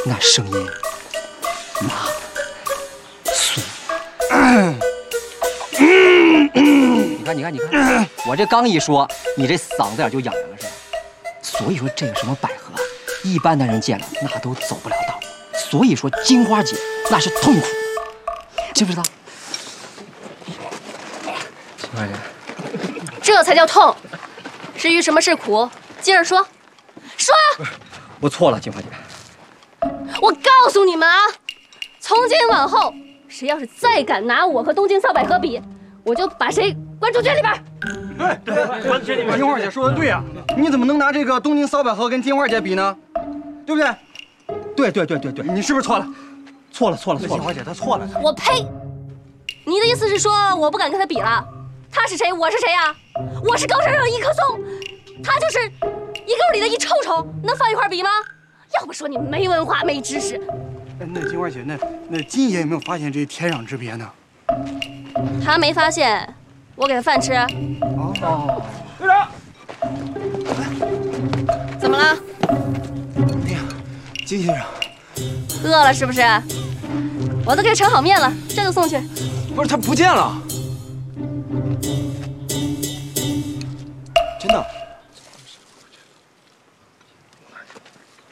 那声音，麻、酥。你看，我这刚一说，你这嗓子眼就痒痒了是吧？所以说这个什么百合，一般的人见了那都走不了道。所以说金花姐那是痛苦，知不知道？金花姐， 这才叫痛。至于什么是苦，接着说，说呀！ 我错了，金花姐。 我告诉你们啊，从今往后，谁要是再敢拿我和东京骚百合比，我就把谁关猪圈里边。 对，金花姐说的对呀，你怎么能拿这个东京骚百合跟金花姐比呢？对不对？对，你是不是错了？错了。金花姐她错了。 我呸！你的意思是说我不敢跟他比了？他是谁？我是谁呀？我是高山上一棵松，他就是一沟里的一臭虫，能放一块比吗？要不说你没文化没知识。 那金花姐，那金爷有没有发现这天壤之别呢？ 他没发现，我给他饭吃。 哦，队长， 怎么了？ 哎呀，金先生， 饿了是不是？我都给他盛好面了，这就送去。 不是，他不见了，真的。